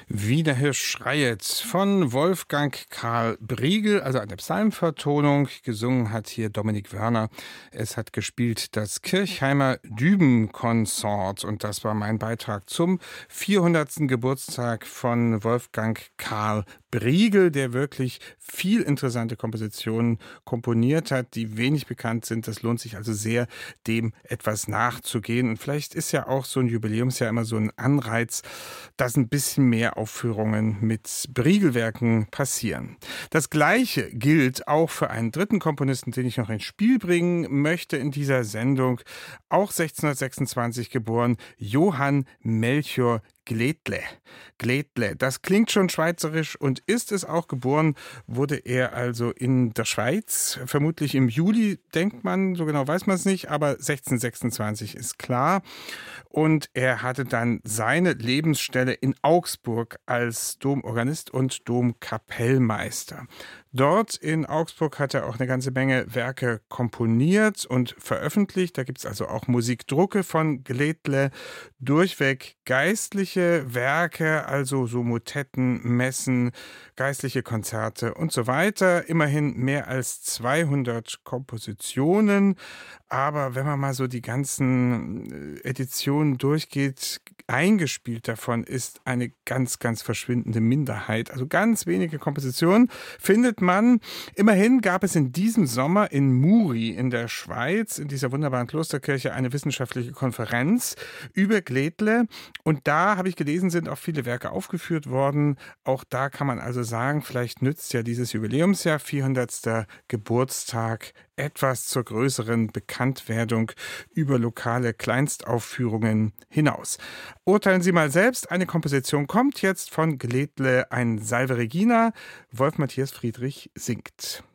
Wie der Hirsch schreiet von Wolfgang Karl Briegel, also eine Psalmvertonung. Gesungen hat hier Dominik Wörner. Es hat gespielt das Kirchheimer Dübenkonsort und das war mein Beitrag zum 400. Geburtstag von Wolfgang Karl Briegel, der wirklich viel interessante Kompositionen komponiert hat, die wenig bekannt sind. Das lohnt sich also sehr, dem etwas nachzugehen. Und vielleicht ist ja auch so ein Jubiläumsjahr immer so ein Anreiz, dass ein bisschen mehr Aufführungen mit Briegelwerken passieren. Das Gleiche gilt auch für einen dritten Komponisten, den ich noch ins Spiel bringen möchte in dieser Sendung. Auch 1626 geboren, Johann Melchior Gledle. Gledle, das klingt schon schweizerisch und ist es auch. Geboren wurde er also in der Schweiz, vermutlich im Juli, denkt man, so genau weiß man es nicht, aber 1626 ist klar. Und er hatte dann seine Lebensstelle in Augsburg als Domorganist und Domkapellmeister. Dort in Augsburg hat er auch eine ganze Menge Werke komponiert und veröffentlicht. Da gibt es also auch Musikdrucke von Gledle, durchweg geistliche Werke, also so Motetten, Messen, geistliche Konzerte und so weiter. Immerhin mehr als 200 Kompositionen. Aber wenn man mal so die ganzen Editionen durchgeht, eingespielt davon ist eine ganz, ganz verschwindende Minderheit. Also ganz wenige Kompositionen findet man. Immerhin gab es in diesem Sommer in Muri in der Schweiz, in dieser wunderbaren Klosterkirche, eine wissenschaftliche Konferenz über Gledle. Und da, habe ich gelesen, sind auch viele Werke aufgeführt worden. Auch da kann man also sagen, vielleicht nützt ja dieses Jubiläumsjahr, 400. Geburtstag, etwas zur größeren Bekanntwerdung über lokale Kleinstaufführungen hinaus. Urteilen Sie mal selbst, eine Komposition kommt jetzt von Gledle, ein Salve Regina. Wolf Matthias Friedrich singt.